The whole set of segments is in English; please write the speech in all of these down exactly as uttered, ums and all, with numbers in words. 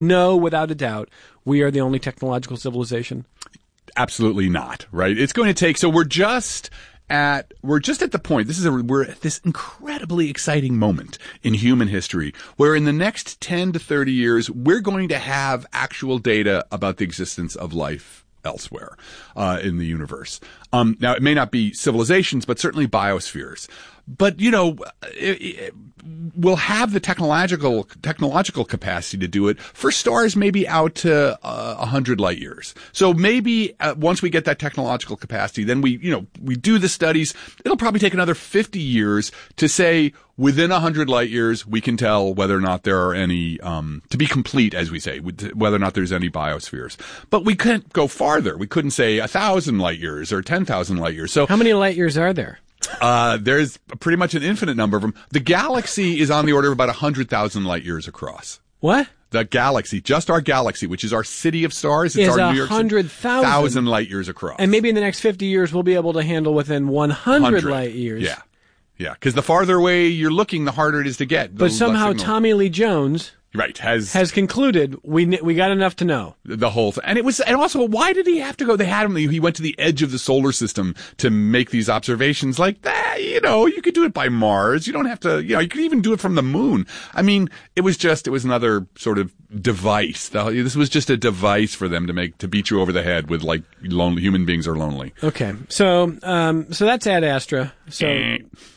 No, without a doubt, we are the only technological civilization? Absolutely not, right? It's going to take, so we're just at, we're just at the point, this is a, we're at this incredibly exciting moment in human history where in the next ten to thirty years, we're going to have actual data about the existence of life elsewhere, uh, in the universe. Um, now it may not be civilizations, but certainly biospheres. But, you know, it, it, we'll have the technological technological capacity to do it for stars maybe out to uh, one hundred light years. So maybe uh, once we get that technological capacity, then we, you know, we do the studies. It'll probably take another fifty years to say within one hundred light years, we can tell whether or not there are any, um, to be complete, as we say, whether or not there's any biospheres. But we couldn't go farther. We couldn't say one thousand light years or ten thousand light years. So how many light years are there? Uh, there's pretty much an infinite number of them. The galaxy is on the order of about one hundred thousand light years across. What? The galaxy, just our galaxy, which is our city of stars. It's is our New York one hundred thousand light years across. And maybe in the next fifty years, we'll be able to handle within one hundred light years. Yeah. Yeah. Because the farther away you're looking, the harder it is to get. But somehow Tommy Lee Jones... Right, has has concluded we we got enough to know the whole thing, and it was, and also, why did he have to go? They had him. He went to the edge of the solar system to make these observations. Like that, you know, you could do it by Mars. You don't have to, you know, you could even do it from the moon. I mean, it was just, it was another sort of device. This was just a device for them to make to beat you over the head with, like, lonely human beings are lonely. Okay, so um, so that's Ad Astra. So.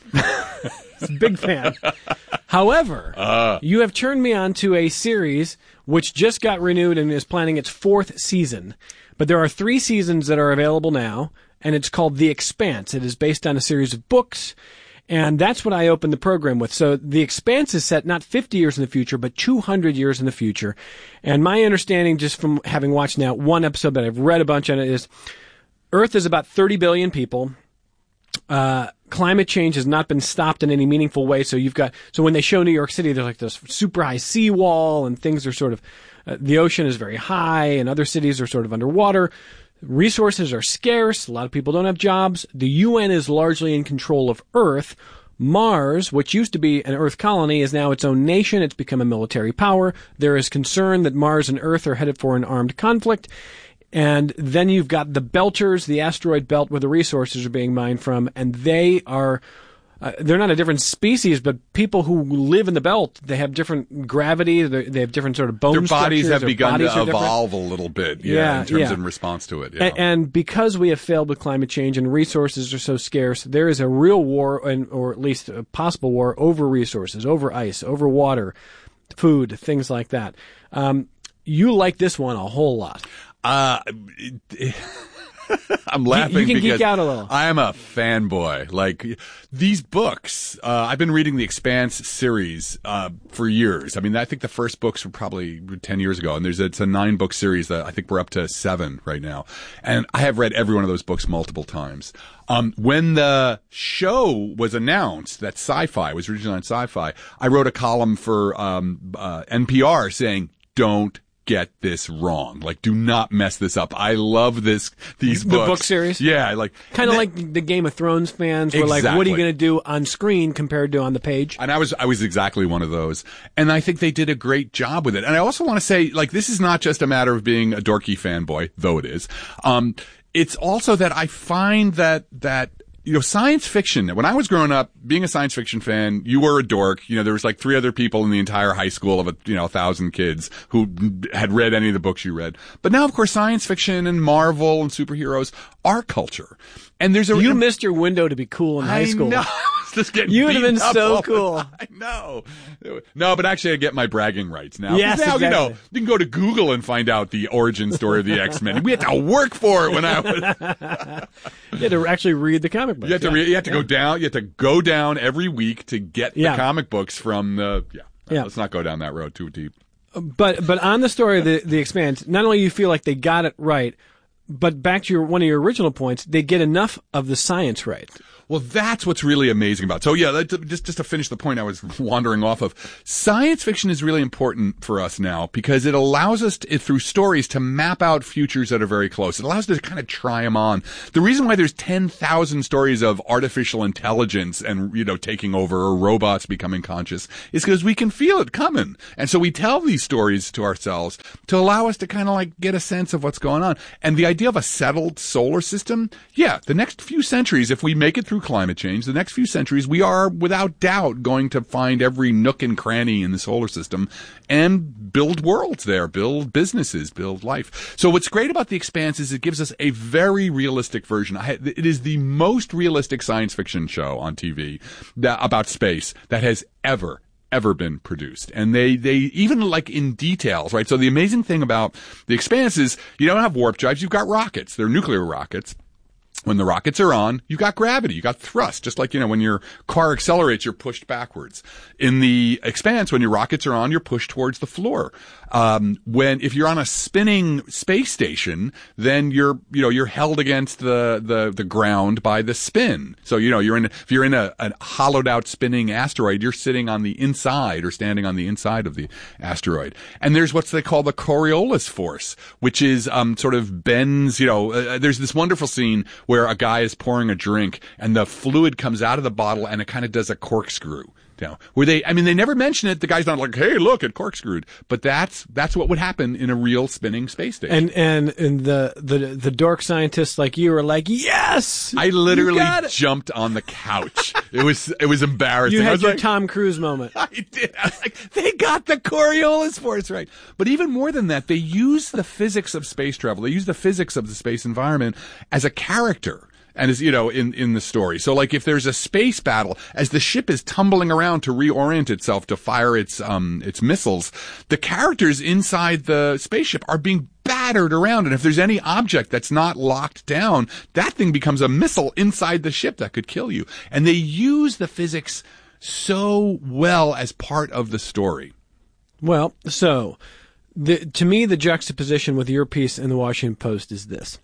Big fan. However, uh, you have turned me on to a series which just got renewed and is planning its fourth season. But there are three seasons that are available now, and it's called The Expanse. It is based on a series of books, and that's what I opened the program with. So The Expanse is set not fifty years in the future, but two hundred years in the future. And my understanding, just from having watched now one episode, but I've read a bunch on it, is Earth is about thirty billion people. Uh, climate change has not been stopped in any meaningful way. So you've got, so when they show New York City, there's like this super high seawall and things are sort of, uh, the ocean is very high and other cities are sort of underwater. Resources are scarce. A lot of people don't have jobs. The U N is largely in control of Earth. Mars, which used to be an Earth colony, is now its own nation. It's become a military power. There is concern that Mars and Earth are headed for an armed conflict. And then you've got the Belters, the asteroid belt where the resources are being mined from, and they are, uh, they're not a different species, but people who live in the belt, they have different gravity, they have different sort of bone structures. Their bodies have begun bodies to evolve a little bit, yeah, yeah in terms yeah. of response to it. Yeah. And, and because we have failed with climate change and resources are so scarce, there is a real war, and, or at least a possible war, over resources, over ice, over water, food, things like that. Um, you like this one a whole lot. Uh, I'm laughing you can because geek out a little. I am a fanboy. Like, these books, uh, I've been reading the Expanse series, uh, for years. I mean, I think the first books were probably ten years ago, and there's a, it's a nine book series that I think we're up to seven right now. And I have read every one of those books multiple times. Um, when the show was announced that Sci-Fi was originally on Sci-Fi, I wrote a column for, um, uh, N P R saying, don't get this wrong. Like, do not mess this up. I love this, these the books. book series? Yeah, like. Kind of like the Game of Thrones fans were exactly. like, what are you going to do on screen compared to on the page? And I was, I was exactly one of those. And I think they did a great job with it. And I also want to say, like, this is not just a matter of being a dorky fanboy, though it is. Um, it's also that I find that, that, you know, science fiction, when I was growing up, being a science fiction fan, you were a dork. You know, there was like three other people in the entire high school of a, you know, a thousand kids who had read any of the books you read. But now, of course, science fiction and Marvel and superheroes are culture. And there's a... You missed your window to be cool in high I school. know. Just getting you would have been so cool. I know. No, but actually I get my bragging rights now. Yes, now, exactly. You know, you can go to Google and find out the origin story of the X-Men. We had to work for it when I was... You had to actually read the comic books. You had to, yeah. re- you had to yeah. go down, you had to go down every week to get yeah. the comic books from the... Yeah. yeah. Let's not go down that road too deep. But but on the story of the, the Expanse, not only you feel like they got it right, but back to your one of your original points, they get enough of the science right. Well, that's what's really amazing about it. So, yeah, that, just, just to finish the point I was wandering off of, science fiction is really important for us now because it allows us, to, through stories, to map out futures that are very close. It allows us to kind of try them on. The reason why there's ten thousand stories of artificial intelligence and, you know, taking over or robots becoming conscious is because we can feel it coming. And so we tell these stories to ourselves to allow us to kind of like get a sense of what's going on. And the idea of a settled solar system, yeah, the next few centuries, if we make it through climate change, the next few centuries, we are without doubt going to find every nook and cranny in the solar system and build worlds there, build businesses, build life. So what's great about The Expanse is it gives us a very realistic version. I, it is the most realistic science fiction show on T V that, about space that has ever ever been produced. And they, they even like in details, right? So the amazing thing about The Expanse is you don't have warp drives, you've got rockets. They're nuclear rockets. When the rockets are on, you got gravity, you got thrust, just like, you know, when your car accelerates, you're pushed backwards. In The Expanse, when your rockets are on, you're pushed towards the floor. Um, when, if you're on a spinning space station, then you're, you know, you're held against the, the, the ground by the spin. So, you know, you're in, if you're in a, a hollowed out spinning asteroid, you're sitting on the inside or standing on the inside of the asteroid. And there's what they call the Coriolis force, which is, um, sort of bends, you know, uh, there's this wonderful scene where where a guy is pouring a drink and the fluid comes out of the bottle and it kind of does a corkscrew. You know, where they, I mean, they never mention it. The guy's not like, hey, look, it corkscrewed. But that's, that's what would happen in a real spinning space station. And, and, and the, the, the dork scientists like you are like, yes! I literally jumped on the couch. It was, it was embarrassing. You had I was your like, Tom Cruise moment. I did. I was like, they got the Coriolis force right. But even more than that, they use the physics of space travel. They use the physics of the space environment as a character. And is, you know, in, in the story. So like if there's a space battle, as the ship is tumbling around to reorient itself to fire its, um, its missiles, the characters inside the spaceship are being battered around. And if there's any object that's not locked down, that thing becomes a missile inside the ship that could kill you. And they use the physics so well as part of the story. Well, so the, to me, the juxtaposition with your piece in the Washington Post is this.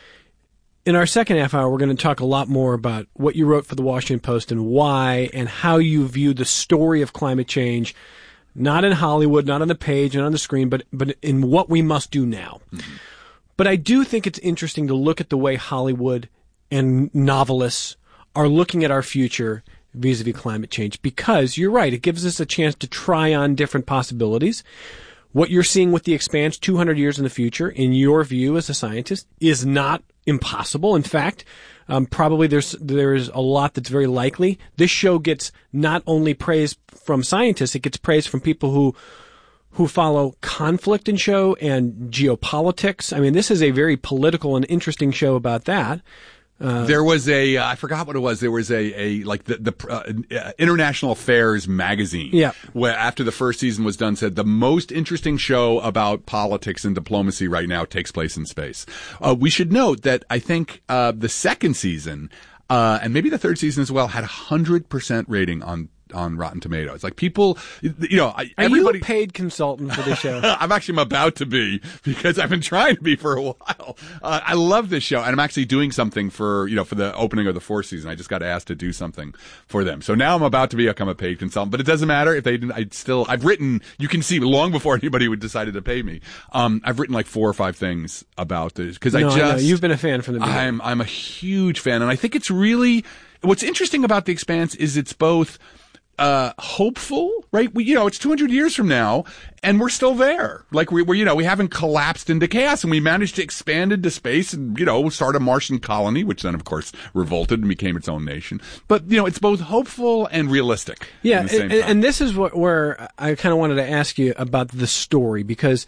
In our second half hour, we're going to talk a lot more about what you wrote for the Washington Post and why and how you view the story of climate change, not in Hollywood, not on the page and on the screen, but, but in what we must do now. Mm-hmm. But I do think it's interesting to look at the way Hollywood and novelists are looking at our future vis-a-vis climate change, because you're right, it gives us a chance to try on different possibilities. What you're seeing with The Expanse two hundred years in the future, in your view as a scientist, is not impossible. In fact, um, probably there's there's a lot that's very likely. This show gets not only praise from scientists, it gets praise from people who who follow conflict in show and geopolitics. I mean, this is a very political and interesting show about that. Uh, there was a, uh, I forgot what it was. There was a, a like the, the uh, International Affairs magazine. Yeah. Where after the first season was done, said the most interesting show about politics and diplomacy right now takes place in space. Uh, we should note that I think uh, the second season, uh, and maybe the third season as well, had a hundred percent rating on. on Rotten Tomatoes. Like people, you know, Are everybody. you a paid consultant for this show? I'm actually I'm about to be, because I've been trying to be for a while. Uh, I love this show, and I'm actually doing something for, you know, for the opening of the fourth season. I just got asked to do something for them. So now I'm about to become a paid consultant, but it doesn't matter if they didn't, I still, I've written, you can see long before anybody would decided to pay me. Um, I've written like four or five things about this, because no, I just, I know. You've been a fan from the beginning. I'm, I'm a huge fan, and I think it's really, what's interesting about The Expanse is it's both, Uh, hopeful, right? We, you know, it's two hundred years from now, and we're still there. Like we, we, you know, we haven't collapsed into chaos, and we managed to expand into space and, you know, start a Martian colony, which then, of course, revolted and became its own nation. But, you know, it's both hopeful and realistic. Yeah, at the same and, time. and this is what, where I kind of wanted to ask you about the story, because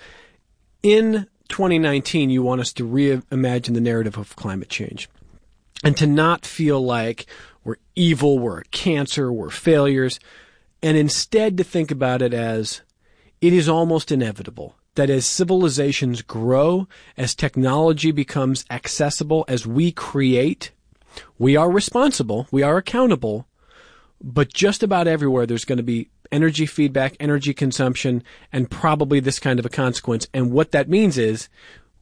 in twenty nineteen, you want us to reimagine the narrative of climate change and to not feel like we're evil, we're a cancer, we're failures, and instead to think about it as it is almost inevitable that as civilizations grow, as technology becomes accessible, as we create, we are responsible, we are accountable, but just about everywhere there's going to be energy feedback, energy consumption, and probably this kind of a consequence. And what that means is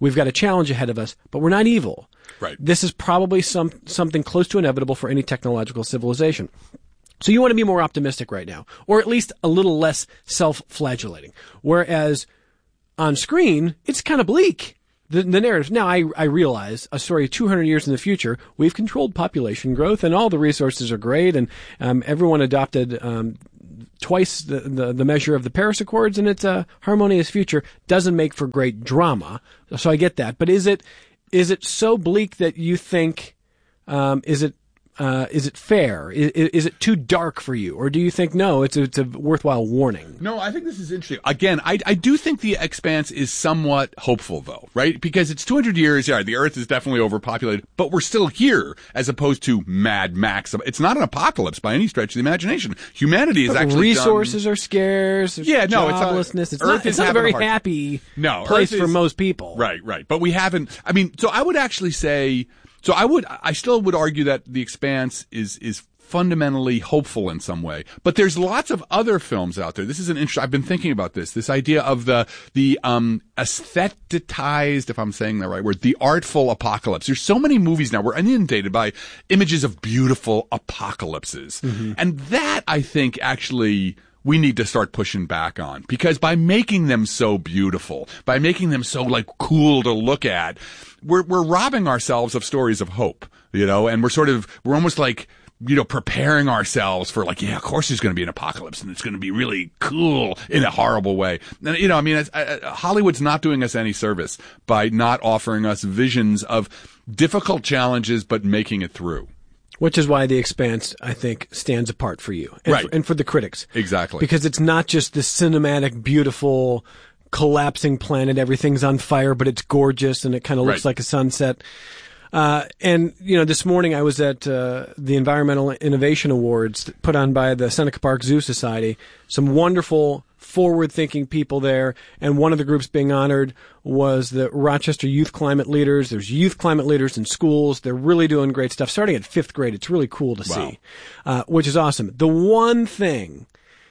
We've got a challenge ahead of us, but we're not evil. Right. This is probably some something close to inevitable for any technological civilization. So you want to be more optimistic right now, or at least a little less self-flagellating. Whereas on screen, it's kind of bleak. The, the narrative. Now, I, I realize a story two hundred years in the future, we've controlled population growth and all the resources are great and um, everyone adopted um, twice the, the, the measure of the Paris Accords and it's a harmonious future. Doesn't make for great drama. So I get that. But is it is it so bleak that you think, um, is it Uh, is it fair? Is, is it too dark for you? Or do you think, no, it's a, it's a worthwhile warning? No, I think this is interesting. Again, I, I do think The Expanse is somewhat hopeful, though, right? Because it's two hundred years, yeah, the Earth is definitely overpopulated, but we're still here, as opposed to Mad Max. It's not an apocalypse by any stretch of the imagination. Humanity is but actually resources done... are scarce. Yeah, no, it's joblessness. a, It's not, it's not a very hard... happy no, place Earth for is... most people. Right, right. But we haven't, I mean, so I would actually say... So I would, I still would argue that The Expanse is, is fundamentally hopeful in some way. But there's lots of other films out there. This is an interesting, I've been thinking about this, this idea of the, the, um, aesthetized, if I'm saying the right word, the artful apocalypse. There's so many movies now. We're inundated by images of beautiful apocalypses. Mm-hmm. And that, I think, actually, we need to start pushing back on, because by making them so beautiful, by making them so like cool to look at, we're we're robbing ourselves of stories of hope, you know, and we're sort of we're almost like, you know, preparing ourselves for like, yeah, of course there's going to be an apocalypse and it's going to be really cool in a horrible way. And, you know, I mean, it's, uh, Hollywood's not doing us any service by not offering us visions of difficult challenges, but making it through. Which is why The Expanse, I think, stands apart for you. And right. For, and for the critics. Exactly. Because it's not just the cinematic, beautiful, collapsing planet, everything's on fire, but it's gorgeous and it kind of looks right. like a sunset. Uh, and, you know, this morning I was at uh, the Environmental Innovation Awards put on by the Seneca Park Zoo Society. Some wonderful, forward-thinking people there, and one of the groups being honored was the Rochester Youth Climate Leaders. There's youth climate leaders in schools. They're really doing great stuff. Starting at fifth grade, it's really cool to wow. see, uh, which is awesome. The one thing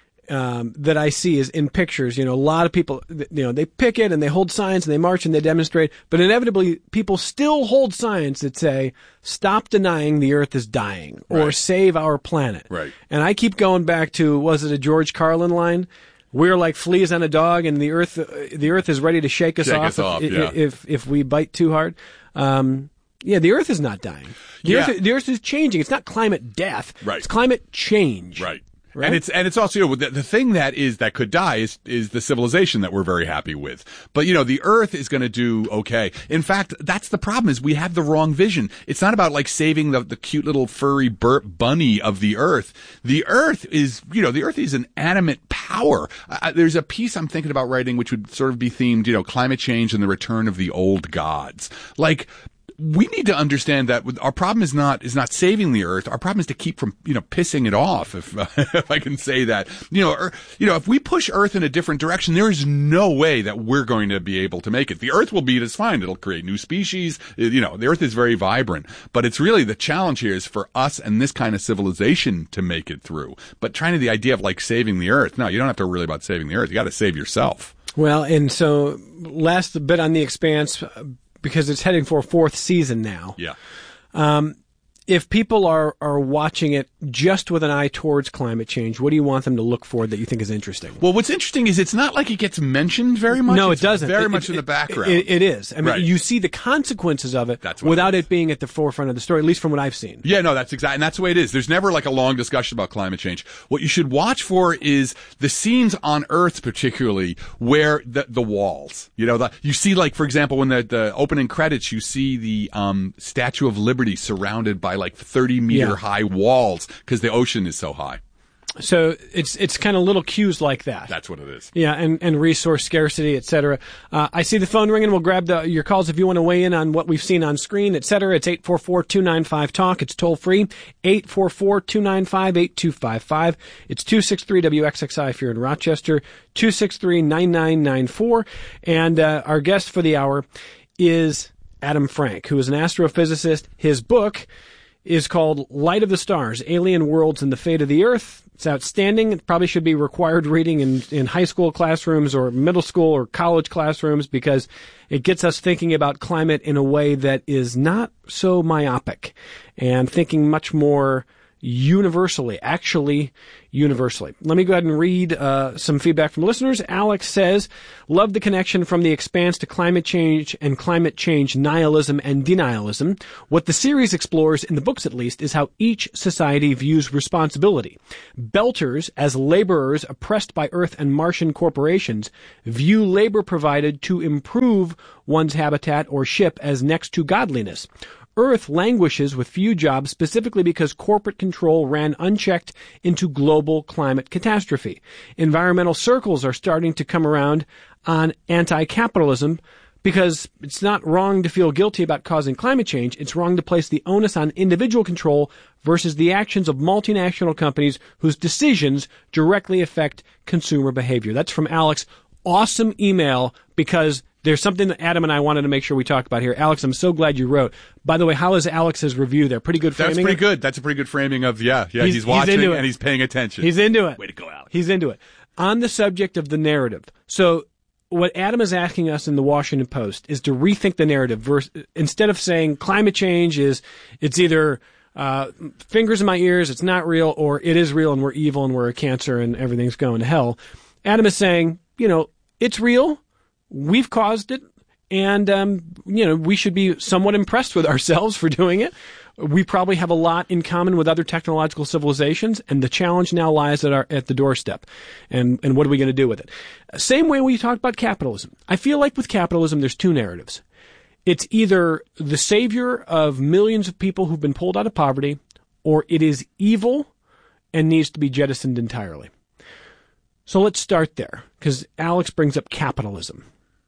um, that I see is in pictures, you know, a lot of people, you know, they picket and they hold signs and they march and they demonstrate, but inevitably people still hold signs that say, stop denying the earth is dying or right. save our planet. Right. And I keep going back to, was it a George Carlin line? We're like fleas on a dog, and the earth, the earth is ready to shake us shake off, us off if, yeah. if if we bite too hard. Um, yeah, the earth is not dying. The, yeah. earth, the earth is changing. It's not climate death. Right. It's climate change. Right. Right? And it's and it's also, you know, the, the thing that is that could die is is the civilization that we're very happy with. But you know, the Earth is going to do okay. In fact, that's the problem, is we have the wrong vision. It's not about like saving the the cute little furry burp bunny of the Earth. The Earth is, you know, the Earth is an animate power. Uh, there's a piece I'm thinking about writing which would sort of be themed, you know, climate change and the return of the old gods. Like, we need to understand that our problem is not is not saving the earth. Our problem is to keep from, you know, pissing it off, if uh, if I can say that. You know, or, you know, if we push Earth in a different direction, there is no way that we're going to be able to make it. The Earth will beat us fine. It'll create new species. It, you know, the Earth is very vibrant, but it's really the challenge here is for us and this kind of civilization to make it through. But trying to the idea of like saving the Earth, no, you don't have to worry about saving the Earth. You got to save yourself. Well, and so last bit on The Expanse, because it's heading for a fourth season now. Yeah. Um, if people are, are watching it just with an eye towards climate change, what do you want them to look for that you think is interesting? Well, what's interesting is it's not like it gets mentioned very much. No, it's it doesn't. Very it, much it, in the background. It, it is. I mean, right. you see the consequences of it That's what without it, it being at the forefront of the story, at least from what I've seen. Yeah, no, that's exactly, and that's the way it is. There's never like a long discussion about climate change. What you should watch for is the scenes on Earth, particularly where the the walls. You know, the, you see, like, for example, when the the opening credits, you see the um Statue of Liberty surrounded by like thirty meter Yeah. high walls because the ocean is so high. So it's it's kind of little cues like that. That's what it is. Yeah, and, and resource scarcity, et cetera. Uh, I see the phone ringing. We'll grab the, your calls if you want to weigh in on what we've seen on screen, et cetera. It's eight four four, two nine five, talk. It's toll free, eight four four, two nine five, eight two five five. It's two six three W X X I if you're in Rochester, two six three, nine nine nine four. And uh, our guest for the hour is Adam Frank, who is an astrophysicist. His book is called Light of the Stars, Alien Worlds and the Fate of the Earth. It's outstanding. It probably should be required reading in, in high school classrooms or middle school or college classrooms because it gets us thinking about climate in a way that is not so myopic and thinking much more universally, actually universally. Let me go ahead and read uh, some feedback from listeners. Alex says, love the connection from the expanse to climate change and climate change nihilism and denialism. What the series explores, in the books at least, is how each society views responsibility. Belters, as laborers oppressed by Earth and Martian corporations, view labor provided to improve one's habitat or ship as next to godliness. Earth languishes with few jobs specifically because corporate control ran unchecked into global climate catastrophe. Environmental circles are starting to come around on anti-capitalism because it's not wrong to feel guilty about causing climate change. It's wrong to place the onus on individual control versus the actions of multinational companies whose decisions directly affect consumer behavior. That's from Alex. Awesome email because there's something that Adam and I wanted to make sure we talk about here. Alex, I'm so glad you wrote. By the way, how is Alex's review there? Pretty good framing? That's pretty good. That's a pretty good framing of, yeah, yeah, he's, he's watching he's and he's paying attention. He's into it. Way to go, Alex. He's into it. On the subject of the narrative, so what Adam is asking us in the Washington Post is to rethink the narrative. Versus, instead of saying climate change is, it's either uh, fingers in my ears, it's not real, or it is real and we're evil and we're a cancer and everything's going to hell. Adam is saying, you know, it's real. We've caused it. And, um, you know, we should be somewhat impressed with ourselves for doing it. We probably have a lot in common with other technological civilizations, and the challenge now lies at our at the doorstep. And, and what are we going to do with it? Same way we talked about capitalism. I feel like with capitalism, there's two narratives. It's either the savior of millions of people who've been pulled out of poverty, or it is evil and needs to be jettisoned entirely. So let's start there, because Alex brings up capitalism.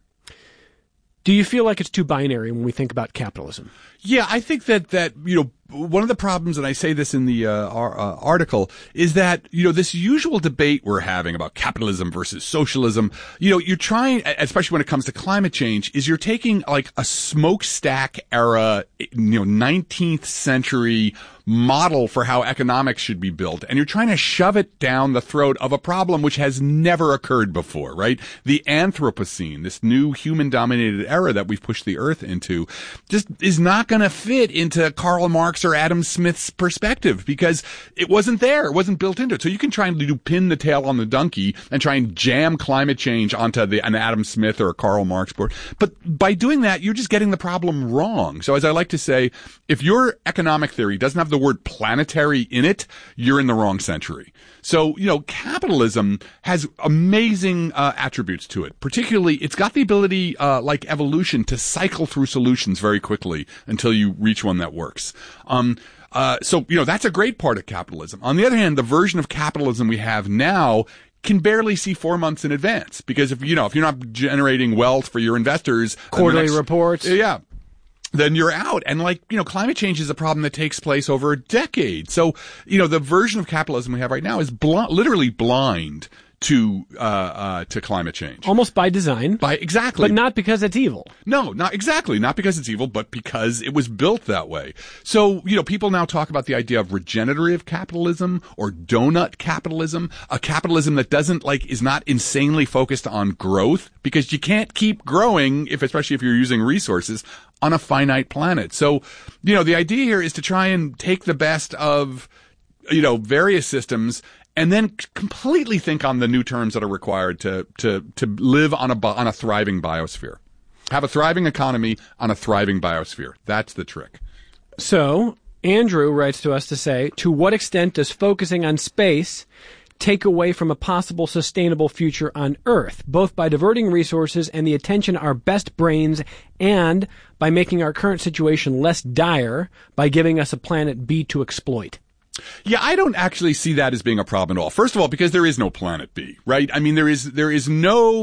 Do you feel like it's too binary when we think about capitalism? Yeah, I think that, that, you know, one of the problems, and I say this in the uh, our, uh, article, is that, you know, this usual debate we're having about capitalism versus socialism, you know, you're trying, especially when it comes to climate change, is you're taking like a smokestack era, you know, nineteenth century model for how economics should be built, and you're trying to shove it down the throat of a problem which has never occurred before, right? The Anthropocene, this new human-dominated era that we've pushed the Earth into, just is not going to fit into Karl Marx or Adam Smith's perspective because it wasn't there. It wasn't built into it. So you can try and do pin the tail on the donkey and try and jam climate change onto the, an Adam Smith or a Karl Marx board. But by doing that, you're just getting the problem wrong. So as I like to say, if your economic theory doesn't have the word planetary in it, you're in the wrong century. So, you know, capitalism has amazing uh, attributes to it. Particularly, it's got the ability, uh, like evolution, to cycle through solutions very quickly until you reach one that works. Um, uh, so, you know, that's a great part of capitalism. On the other hand, the version of capitalism we have now can barely see four months in advance because if, you know, if you're not generating wealth for your investors, quarterly next, reports. Yeah. Then you're out. And like, you know, climate change is a problem that takes place over a decade. So, you know, the version of capitalism we have right now is bl- literally blind to, uh, uh, to climate change. Almost by design. By, exactly. But not because it's evil. No, not exactly. Not because it's evil, but because it was built that way. So, you know, people now talk about the idea of regenerative capitalism or donut capitalism, a capitalism that doesn't like, is not insanely focused on growth because you can't keep growing if, especially if you're using resources on a finite planet. So, you know, the idea here is to try and take the best of, you know, various systems and then completely think on the new terms that are required to to to live on a on a thriving biosphere. Have a thriving economy on a thriving biosphere. That's the trick. So, Andrew writes to us to say, to what extent does focusing on space take away from a possible sustainable future on Earth, both by diverting resources and the attention of our best brains and by making our current situation less dire by giving us a planet B to exploit? Yeah, I don't actually see that as being a problem at all. First of all, because there is no planet B, right? I mean, there is there is no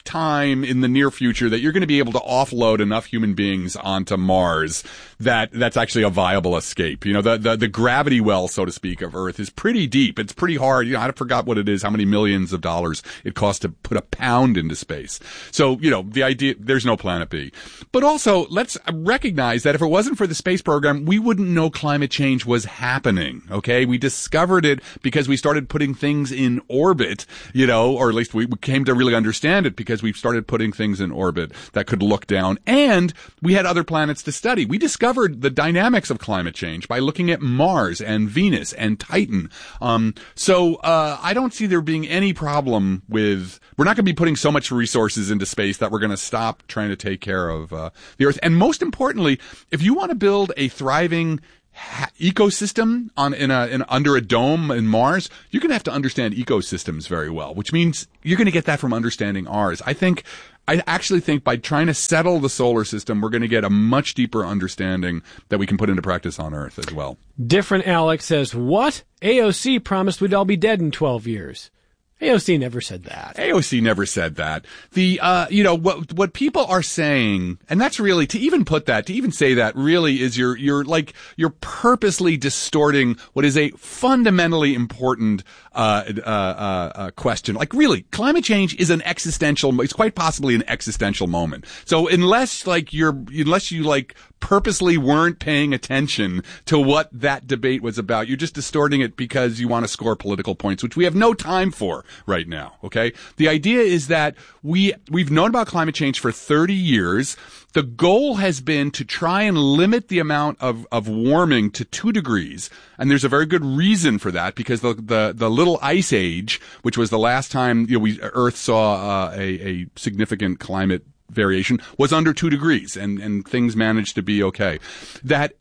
time in the near future that you're going to be able to offload enough human beings onto Mars that that's actually a viable escape. You know, the, the, the gravity well, so to speak, of Earth is pretty deep. It's pretty hard. You know, I forgot what it is, how many millions of dollars it costs to put a pound into space. So, you know, the idea, there's no planet B. But also, let's recognize that if it wasn't for the space program, we wouldn't know climate change was happening. Okay. We discovered it because we started putting things in orbit, you know, or at least we came to really understand it because we started putting things in orbit that could look down, and we had other planets to study. We discovered the dynamics of climate change by looking at Mars and Venus and Titan. Um, so uh, I don't see there being any problem with, we're not going to be putting so much resources into space that we're going to stop trying to take care of uh, the Earth. And most importantly, if you want to build a thriving Ha- ecosystem on in a in under a dome in Mars, you're going to have to understand ecosystems very well, which means you're going to get that from understanding ours. I think I actually think by trying to settle the solar system, we're going to get a much deeper understanding that we can put into practice on Earth as well. Different Alex says, "What? A O C promised we'd all be dead in twelve years." A O C never said that. A O C never said that. The, uh, you know, what, what people are saying, and that's really, to even put that, to even say that really is you're, you're like, you're purposely distorting what is a fundamentally important, uh, uh, uh, uh, question. Like really, climate change is an existential, it's quite possibly an existential moment. So unless like you're, unless you like purposely weren't paying attention to what that debate was about, you're just distorting it because you want to score political points, which we have no time for right now. Okay. The idea is that we, we've known about climate change for thirty years. The goal has been to try and limit the amount of, of warming to two degrees. And there's a very good reason for that because the, the, the little ice age, which was the last time, you know, we, Earth saw uh, a, a significant climate variation, was under two degrees and, and things managed to be okay. That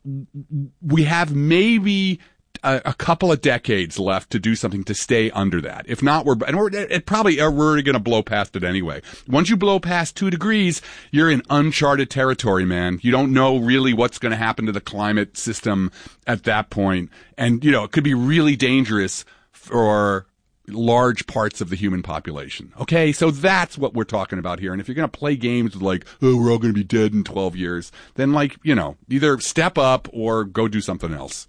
we have maybe A, a couple of decades left to do something to stay under that. If not, we're, and we're, it probably, we're going to blow past it anyway. Once you blow past two degrees, you're in uncharted territory, man. You don't know really what's going to happen to the climate system at that point. And, you know, it could be really dangerous for large parts of the human population. Okay, so that's what we're talking about here. And if you're going to play games with like, oh, we're all going to be dead in twelve years, then like, you know, either step up or go do something else.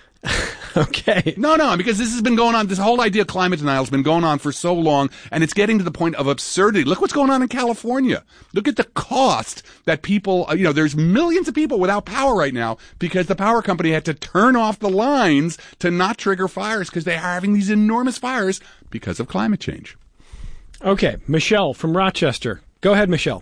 Okay. No, no, because this has been going on, this whole idea of climate denial has been going on for so long, and it's getting to the point of absurdity. Look what's going on in California. Look at the cost that people, you know, there's millions of people without power right now because the power company had to turn off the lines to not trigger fires because they are having these enormous fires because of climate change. Okay, Michelle from Rochester. Go ahead, Michelle.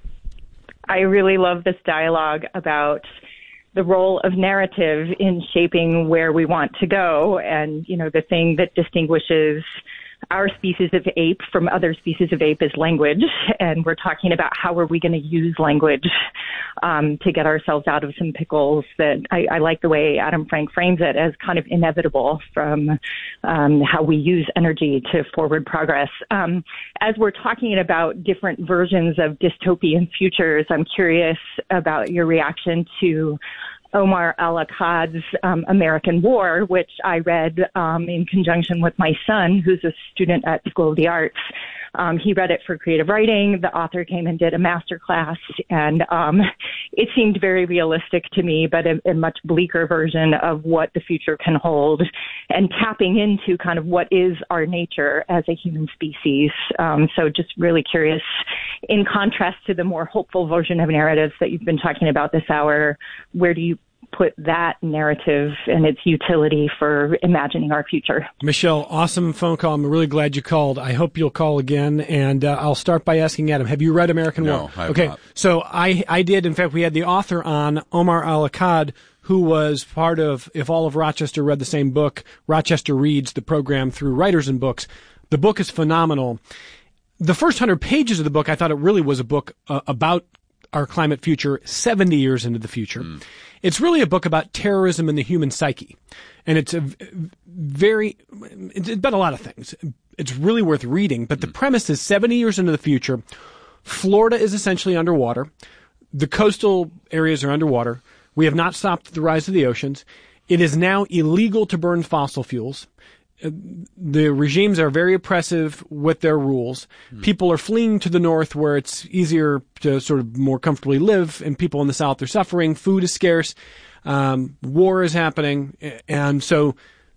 I really love this dialogue about the role of narrative in shaping where we want to go. And, you know, the thing that distinguishes our species of ape from other species of ape is language. And we're talking about how are we going to use language um, to get ourselves out of some pickles that I, I like the way Adam Frank frames it as kind of inevitable from um, how we use energy to forward progress. Um, as we're talking about different versions of dystopian futures, I'm curious about your reaction to Omar Al-Akkad's um, American War, which I read um, in conjunction with my son, who's a student at School of the Arts. Um, he read it for creative writing. The author came and did a master class, and um, it seemed very realistic to me, but a, a much bleaker version of what the future can hold, and tapping into kind of what is our nature as a human species. Um, so just really curious, in contrast to the more hopeful version of narratives that you've been talking about this hour, where do you put that narrative and its utility for imagining our future? Michelle, awesome phone call. I'm really glad you called. I hope you'll call again. And uh, I'll start by asking Adam, have you read American no, War? I have okay, not. So I, I did. In fact, we had the author on, Omar Al-Akkad, who was part of, if all of Rochester read the same book, Rochester Reads, the program through Writers and Books. The book is phenomenal. The first hundred pages of the book, I thought it really was a book uh, about our climate future seventy years into the future. Mm. It's really a book about terrorism and the human psyche. And it's a very, it's about a lot of things. It's really worth reading, but the premise is seventy years into the future, Florida is essentially underwater. The coastal areas are underwater. We have not stopped the rise of the oceans. It is now illegal to burn fossil fuels. the regimes are very oppressive with their rules. Mm. People are fleeing to the north where it's easier to sort of more comfortably live, and people in the south are suffering. Food is scarce. Um, war is happening. And so,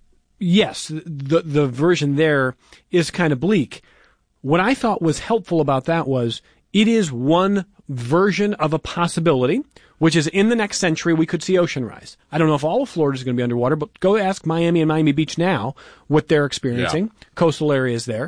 yes, the, the version there is kind of bleak. What I thought was helpful about that was it is one version of a possibility, which is in the next century we could see ocean rise. I don't know if all of Florida is going to be underwater, but go ask Miami and Miami Beach now what they're experiencing. Yeah. Coastal areas there.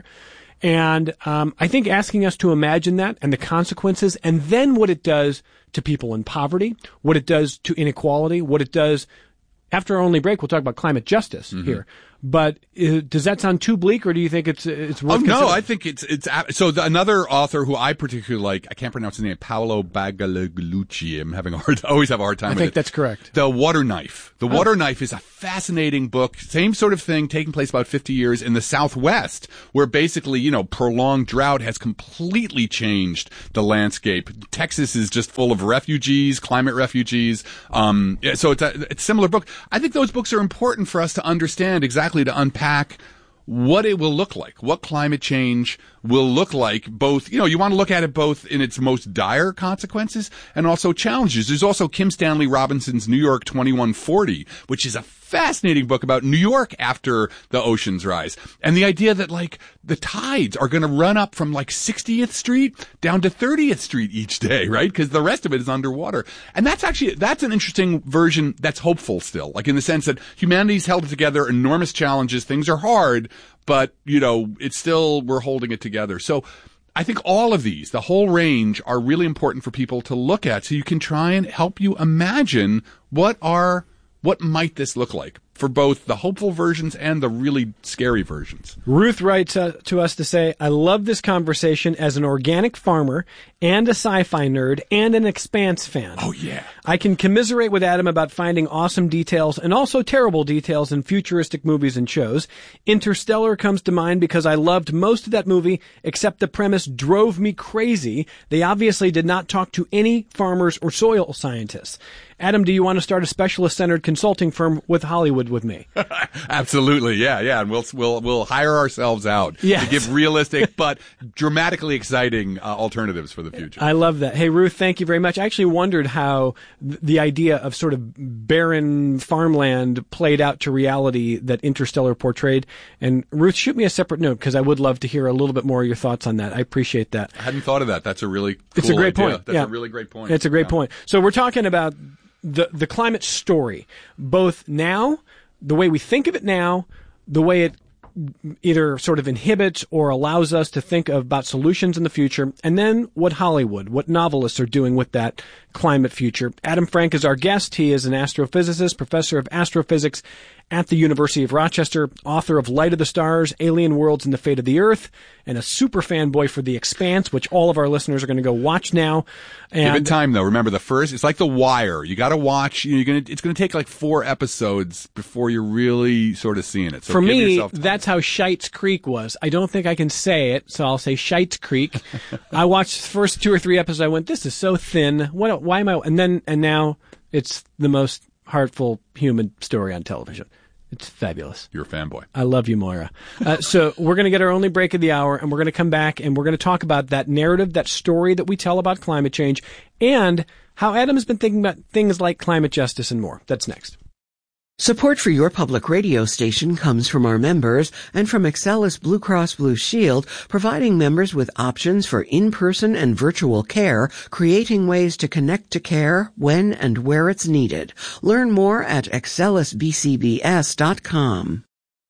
And um, I think asking us to imagine that and the consequences, and then what it does to people in poverty, what it does to inequality, what it does. After our only break, we'll talk about climate justice mm-hmm. here. But uh, does that sound too bleak, or do you think it's it's worth? Oh no, I think it's it's so. The, another author who I particularly like, I can't pronounce his name, Paolo Bagliolucci. I'm having a hard, I always have a hard time. I with think it. That's correct. The Water Knife. The oh. Water Knife is a fascinating book. Same sort of thing, taking place about fifty years in the Southwest, where basically, you know, prolonged drought has completely changed the landscape. Texas is just full of refugees, climate refugees. Um, so it's a, it's a similar book. I think those books are important for us to understand exactly. To unpack what it will look like, what climate change will look like, both, you know, you want to look at it both in its most dire consequences and also challenges. There's also Kim Stanley Robinson's New York twenty-one forty, which is a fascinating book about New York after the oceans rise. And the idea that, like, the tides are going to run up from, like, sixtieth Street down to thirtieth Street each day, right? Because the rest of it is underwater. And that's actually, that's an interesting version that's hopeful still, like in the sense that humanity's held together, enormous challenges, things are hard, but, you know, it's still, we're holding it together. So I think all of these, the whole range, are really important for people to look at so you can try and help you imagine what are, what might this look like for both the hopeful versions and the really scary versions. Ruth writes uh, to us to say, I love this conversation as an organic farmer and a sci-fi nerd and an Expanse fan. Oh, yeah. I can commiserate with Adam about finding awesome details and also terrible details in futuristic movies and shows. Interstellar comes to mind because I loved most of that movie, except the premise drove me crazy. They obviously did not talk to any farmers or soil scientists. Adam, do you want to start a specialist-centered consulting firm with Hollywood with me? Absolutely, yeah, yeah, and we'll we'll we'll hire ourselves out yes. to give realistic but dramatically exciting uh, alternatives for the future. I love that. Hey, Ruth, thank you very much. I actually wondered how th- the idea of sort of barren farmland played out to reality that Interstellar portrayed. And Ruth, shoot me a separate note because I would love to hear a little bit more of your thoughts on that. I appreciate that. I hadn't thought of that. That's a really cool It's a great idea. point. That's yeah. a really great point. It's a great yeah. point. So we're talking about the the climate story, both now, the way we think of it now, the way it either sort of inhibits or allows us to think about solutions in the future, and then what Hollywood, what novelists are doing with that climate future. Adam Frank is our guest. He is an astrophysicist, professor of astrophysics at the University of Rochester, author of Light of the Stars, Alien Worlds, and the Fate of the Earth, and a super fanboy for The Expanse, which all of our listeners are going to go watch now. And give it time, though. Remember, the first, it's like The Wire. You got to watch. You're gonna, it's going to take like four episodes before you're really sort of seeing it. So for give me, yourself time. That's how Shites Creek was. I don't think I can say it, so I'll say Shites Creek. I watched the first two or three episodes. I went, this is so thin. What? Why am I? And then, and now it's the most heartful human story on television. It's fabulous. You're a fanboy. I love you, Moira. Uh, so we're going to get our only break of the hour, and we're going to come back, and we're going to talk about that narrative, that story that we tell about climate change, and how Adam has been thinking about things like climate justice and more. That's next. Support for your public radio station comes from our members and from Excelis Blue Cross Blue Shield, providing members with options for in-person and virtual care, creating ways to connect to care when and where it's needed. Learn more at excelis b c b s dot com.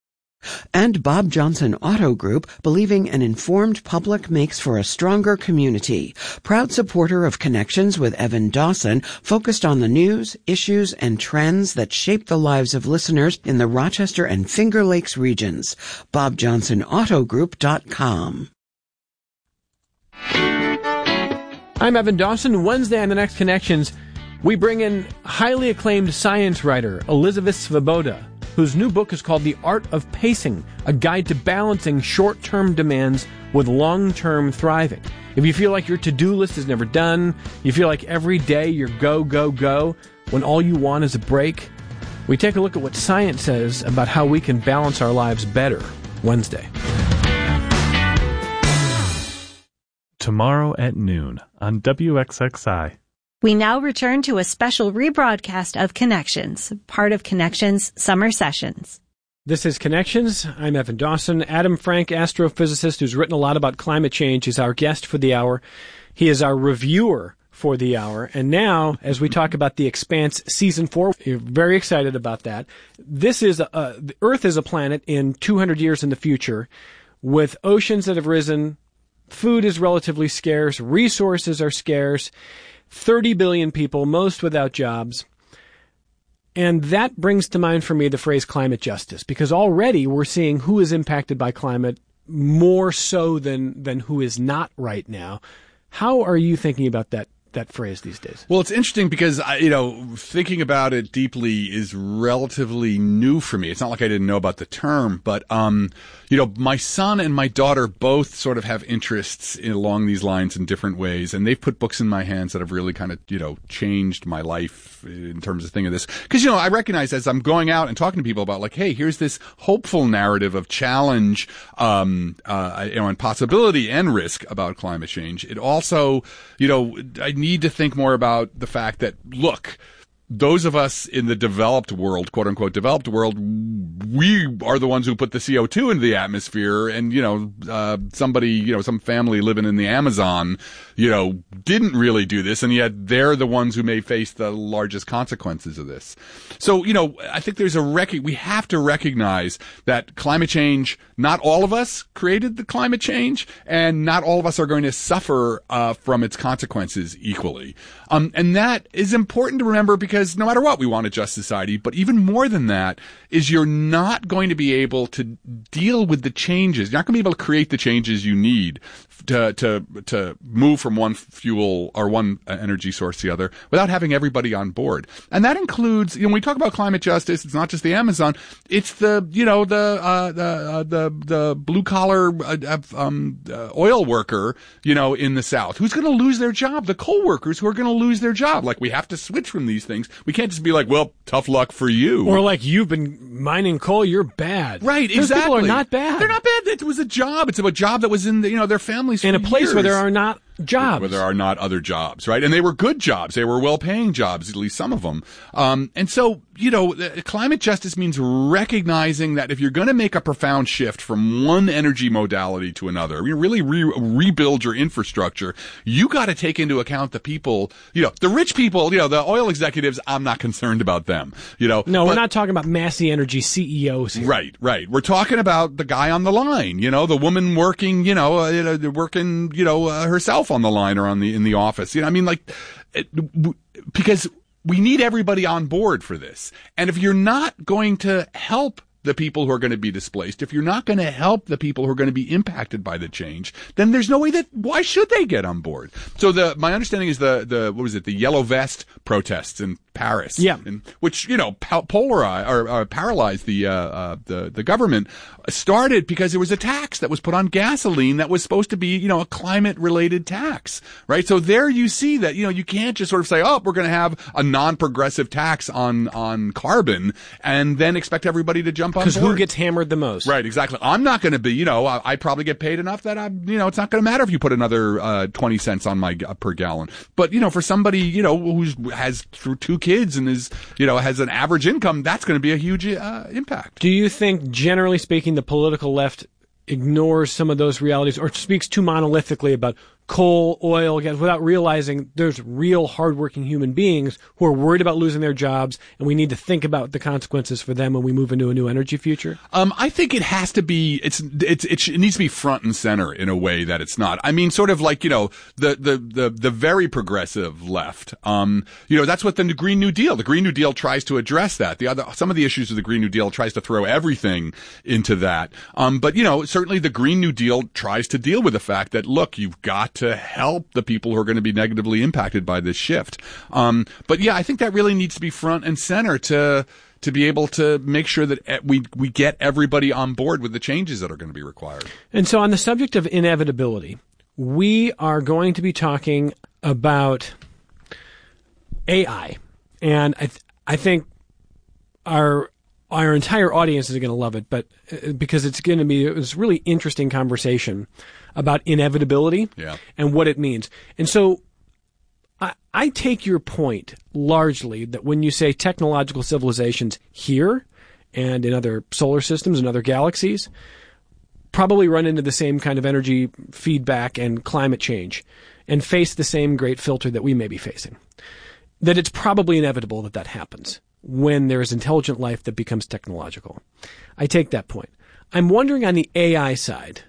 And Bob Johnson Auto Group, believing an informed public makes for a stronger community. Proud supporter of Connections with Evan Dawson, focused on the news, issues, and trends that shape the lives of listeners in the Rochester and Finger Lakes regions. bob johnson auto group dot com. I'm Evan Dawson. Wednesday on The Next Connections, we bring in highly acclaimed science writer Elizabeth Svoboda, whose new book is called The Art of Pacing, a guide to balancing short-term demands with long-term thriving. If you feel like your to-do list is never done, you feel like every day you're go, go, go, when all you want is a break, We take a look at what science says about how we can balance our lives better Wednesday. Tomorrow at noon on W X X I. We now return to a special rebroadcast of Connections, part of Connections Summer Sessions. This is Connections. I'm Evan Dawson. Adam Frank, astrophysicist who's written a lot about climate change, is our guest for the hour. He is our reviewer for the hour. And now, as we talk about The Expanse Season four, you're very excited about that. This is, a, uh, the Earth is a planet in two hundred years in the future with oceans that have risen, food is relatively scarce, resources are scarce, thirty billion people, most without jobs. And that brings to mind for me the phrase climate justice, because already we're seeing who is impacted by climate more so than, than who is not right now. How are you thinking about that? that phrase these days? Well, it's interesting because, I, you know, thinking about it deeply is relatively new for me. It's not like I didn't know about the term, but, um, you know, my son and my daughter both sort of have interests in, along these lines in different ways, and they've put books in my hands that have really kind of, you know, changed my life in terms of thinking of this. Because, you know, I recognize as I'm going out and talking to people about, like, hey, here's this hopeful narrative of challenge, um, uh, you know, and possibility and risk about climate change. It also, you know, I need need to think more about the fact that, look, those of us in the developed world, quote unquote developed world, we are the ones who put the C O two into the atmosphere. And, you know, uh, somebody, you know, some family living in the Amazon, you know, didn't really do this. And yet they're the ones who may face the largest consequences of this. So, you know, I think there's a rec- we have to recognize that climate change, not all of us created the climate change, and not all of us are going to suffer uh, from its consequences equally. Um, and that is important to remember because Because no matter what, we want a just society. But even more than that is you're not going to be able to deal with the changes. You're not going to be able to create the changes you need to to to move from one fuel or one energy source to the other without having everybody on board. And that includes, you know, when we talk about climate justice, it's not just the Amazon. It's the, you know, the uh, the uh, the the blue collar uh, um, uh, oil worker, you know, in the South who's going to lose their job. The coal workers who are going to lose their job. Like, we have to switch from these things. We can't just be like, well, tough luck for you. Or like, you've been mining coal, you're bad. Right, Those exactly. people are not bad. They're not bad. It was a job. It's a job that was in the, you know, their families for in a place years. where there are not jobs. Where there are not other jobs, right? And they were good jobs. They were well-paying jobs, at least some of them. Um, and so, you know, climate justice means recognizing that if you're going to make a profound shift from one energy modality to another, you really re- rebuild your infrastructure, you got to take into account the people, you know, the rich people, you know, the oil executives, I'm not concerned about them, you know. No, but, we're not talking about Massey Energy C E Os here. Right, right. We're talking about the guy on the line, you know, the woman working, you know, uh, working, you know, uh, herself on the line or on the in the office. You know, I mean, like, it, w- because we need everybody on board for this. And if you're not going to help the people who are going to be displaced, if you're not going to help the people who are going to be impacted by the change, then there's no way that, why should they get on board? So the, my understanding is the, the, what was it, the Yellow Vest protests in Paris. Yeah. And, which, you know, polarized or, or paralyzed the, uh, uh, the, the government, started because there was a tax that was put on gasoline that was supposed to be, you know, a climate related tax, right? So there you see that, you know, you can't just sort of say, oh, we're going to have a non-progressive tax on, on carbon and then expect everybody to jump on board. Because who gets hammered the most? Right, exactly. I'm not going to be, you know, I, I probably get paid enough that I'm, you know, it's not going to matter if you put another uh, twenty cents on my uh, per gallon. But, you know, for somebody, you know, who's has through two kids and is, you know, has an average income, that's going to be a huge uh, impact. Do you think, generally speaking, the political left ignores some of those realities or speaks too monolithically about coal, oil, gas, without realizing there's real hardworking human beings who are worried about losing their jobs, and we need to think about the consequences for them when we move into a new energy future? Um, I think it has to be, it's, it's, it, it needs to be front and center in a way that it's not. I mean, sort of like, you know, the, the, the, the very progressive left, um, you know, that's what the Green New Deal, the Green New Deal tries to address that. The other, some of the issues of the Green New Deal tries to throw everything into that. Um, but, you know, certainly the Green New Deal tries to deal with the fact that, look, you've got to help the people who are going to be negatively impacted by this shift. Um, but yeah, I think that really needs to be front and center to, to be able to make sure that we, we get everybody on board with the changes that are going to be required. And so on the subject of inevitability, we are going to be talking about A I. And I, th- I think our our entire audience is going to love it, but uh, because it's going to be this really interesting conversation about inevitability yeah. and what it means. And so I, I take your point largely that when you say technological civilizations here and in other solar systems and other galaxies probably run into the same kind of energy feedback and climate change and face the same great filter that we may be facing, that it's probably inevitable that that happens when there is intelligent life that becomes technological. I take that point. I'm wondering on the A I side,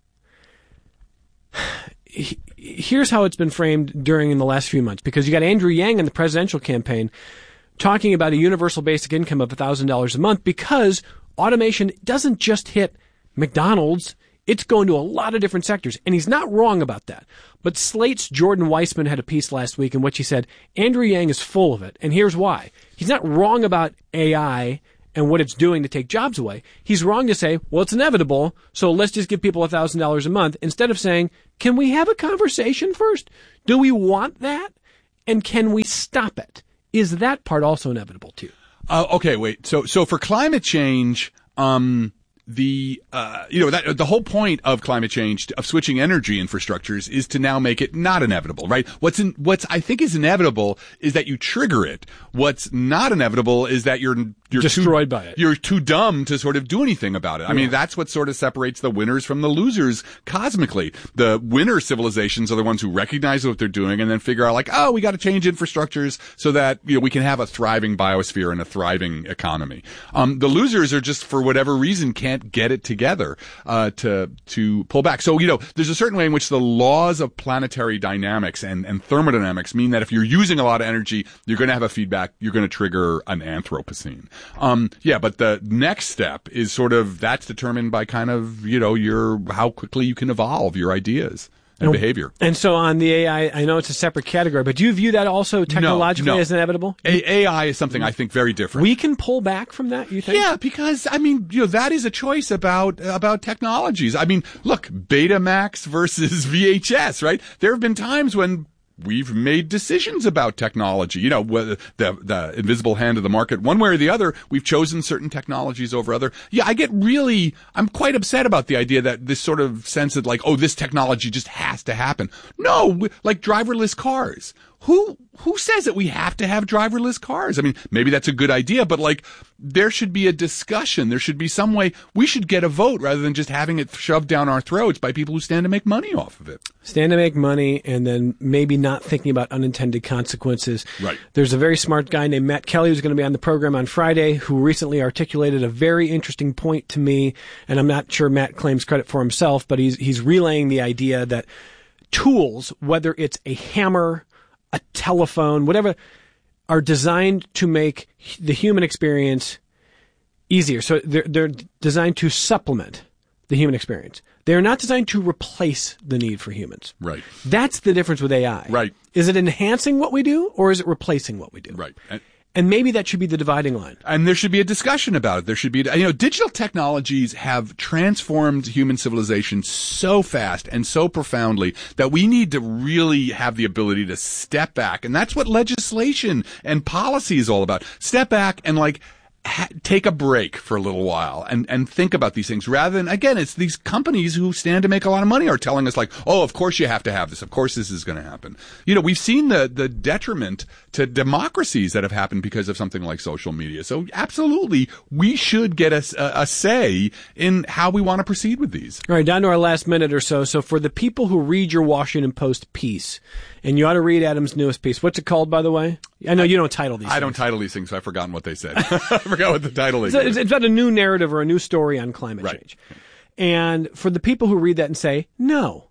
here's how it's been framed during in the last few months, because you got Andrew Yang in the presidential campaign talking about a universal basic income of one thousand dollars a month, because automation doesn't just hit McDonald's, it's going to a lot of different sectors. And he's not wrong about that. But Slate's Jordan Weissman had a piece last week in which he said, Andrew Yang is full of it. And here's why. He's not wrong about A I and what it's doing to take jobs away. He's wrong to say, well, it's inevitable, so let's just give people one thousand dollars a month, instead of saying, can we have a conversation first? Do we want that? And can we stop it? Is that part also inevitable too? Uh, okay, wait. So, so for climate change, um, the, uh, you know, that, the whole point of climate change, of switching energy infrastructures, is to now make it not inevitable, right? What's in, what's I think is inevitable is that you trigger it. What's not inevitable is that you're, you're destroyed too, by it. You're too dumb to sort of do anything about it. I yeah. mean, that's what sort of separates the winners from the losers cosmically. The winner civilizations are the ones who recognize what they're doing and then figure out, like, oh, we got to change infrastructures so that, you know, we can have a thriving biosphere and a thriving economy. Um, the losers are just, for whatever reason, can't get it together uh to to pull back. So, you know, there's a certain way in which the laws of planetary dynamics and, and thermodynamics mean that if you're using a lot of energy, you're going to have a feedback, you're going to trigger an Anthropocene. Um, yeah, but the next step is sort of, that's determined by kind of, you know, your, how quickly you can evolve your ideas and behavior. And so on the A I, I know it's a separate category, but do you view that also technologically no, no. as inevitable? A- AI is something I think very different. We can pull back from that, you think? Yeah, because, I mean, you know, that is a choice about, about technologies. I mean, look, Betamax versus V H S, right? There have been times when we've made decisions about technology, you know, whether the, the invisible hand of the market, one way or the other, we've chosen certain technologies over other. Yeah, I get really, I'm quite upset about the idea that this sort of sense that, like, oh, this technology just has to happen. No, like driverless cars. Who, who says that we have to have driverless cars? I mean, maybe that's a good idea, but like, there should be a discussion. There should be some way we should get a vote rather than just having it shoved down our throats by people who stand to make money off of it. Stand to make money and then maybe not thinking about unintended consequences. Right. There's a very smart guy named Matt Kelly who's going to be on the program on Friday who recently articulated a very interesting point to me, and I'm not sure Matt claims credit for himself, but he's, he's relaying the idea that tools, whether it's a hammer, a telephone, whatever, are designed to make the human experience easier. So they're, they're designed to supplement the human experience. They're not designed to replace the need for humans. Right. That's the difference with A I. Right. Is it enhancing what we do, or is it replacing what we do? Right. And, and maybe that should be the dividing line. And there should be a discussion about it. There should be, you know, digital technologies have transformed human civilization so fast and so profoundly that we need to really have the ability to step back. And that's what legislation and policy is all about. Step back and, like, Ha- take a break for a little while and, and think about these things rather than, again, it's these companies who stand to make a lot of money are telling us, like, oh, of course you have to have this. Of course this is going to happen. You know, we've seen the, the detriment to democracies that have happened because of something like social media. So absolutely, we should get a, a, a say in how we want to proceed with these. All right, down to our last minute or so. So for the people who read your Washington Post piece, and you ought to read Adam's newest piece. What's it called, by the way? I know you don't title these I things. don't title these things, so I've forgotten what they said. I forgot what the title is. It's, it's about a new narrative or a new story on climate right. change. And for the people who read that and say, no,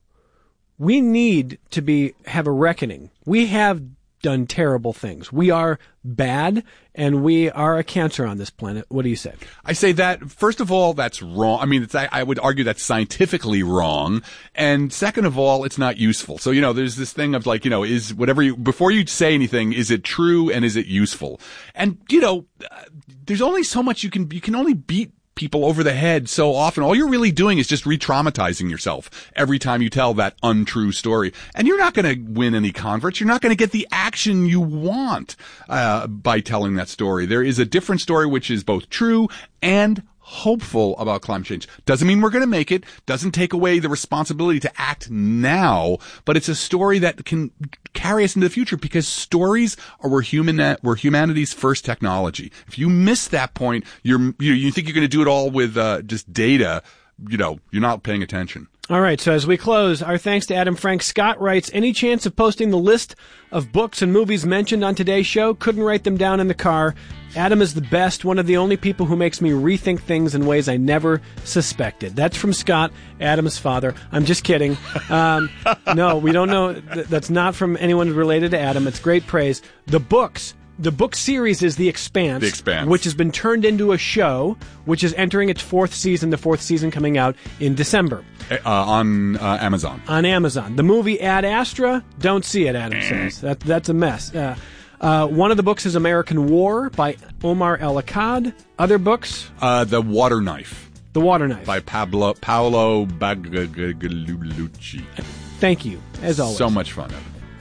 we need to be have a reckoning. We have done terrible things. We are bad, and we are a cancer on this planet. What do you say? I say that, first of all, that's wrong. I mean, it's, I, I would argue that's scientifically wrong. And second of all, it's not useful. So, you know, there's this thing of, like, you know, is whatever you, before you say anything, is it true and is it useful? And, you know, uh, there's only so much you can, you can only beat people over the head so often. All you're really doing is just re-traumatizing yourself every time you tell that untrue story. And you're not going to win any converts. You're not going to get the action you want uh, by telling that story. There is a different story which is both true and hopeful about climate change. Doesn't mean we're going to make it. Doesn't take away the responsibility to act now. But it's a story that can carry us into the future, because stories are were human were humanity's first technology. If you miss that point, you're you, you think you're going to do it all with uh, just data. You know, you're not paying attention. All right, so as we close, our thanks to Adam Frank. Scott writes, any chance of posting the list of books and movies mentioned on today's show? Couldn't write them down in the car. Adam is the best, one of the only people who makes me rethink things in ways I never suspected. That's from Scott, Adam's father. I'm just kidding. Um, no, we don't know. That's not from anyone related to Adam. It's great praise. The books. The book series is The Expanse, The Expanse, which has been turned into a show, which is entering its fourth season, the fourth season coming out in December. Uh, on uh, Amazon. On Amazon. The movie Ad Astra, don't see it, Adam says. That, that's a mess. Uh, uh, one of the books is American War by Omar El-Akkad. Other books? Uh, The Water Knife. The Water Knife. By Pablo, Paolo Bagliolucci. Thank you, as always. So much fun.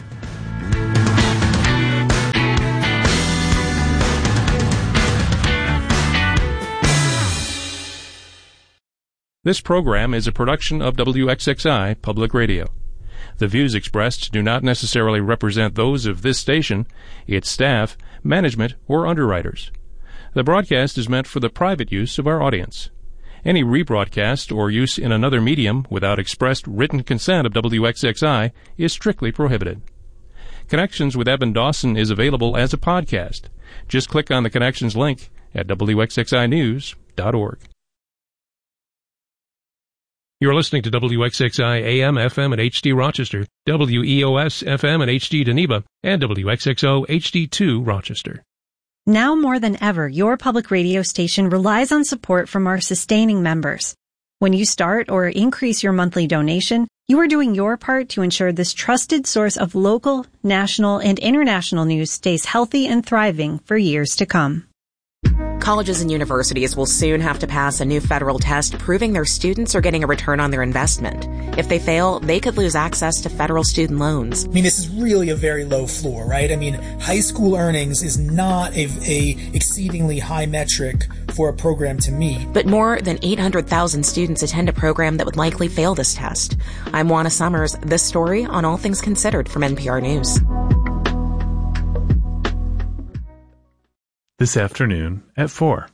This program is a production of W X X I Public Radio. The views expressed do not necessarily represent those of this station, its staff, management, or underwriters. The broadcast is meant for the private use of our audience. Any rebroadcast or use in another medium without expressed written consent of W X X I is strictly prohibited. Connections with Evan Dawson is available as a podcast. Just click on the Connections link at W X X I news dot org. You're listening to W X X I A M, F M at H D Rochester, W E O S F M at H D Geneva, and W X X O H D two Rochester. Now more than ever, your public radio station relies on support from our sustaining members. When you start or increase your monthly donation, you are doing your part to ensure this trusted source of local, national, and international news stays healthy and thriving for years to come. Colleges and universities will soon have to pass a new federal test proving their students are getting a return on their investment. If they fail, they could lose access to federal student loans. I mean, this is really a very low floor, right? I mean, high school earnings is not a, a exceedingly high metric for a program to meet. But more than eight hundred thousand students attend a program that would likely fail this test. I'm Juana Summers. This story on All Things Considered from N P R News. This afternoon at four.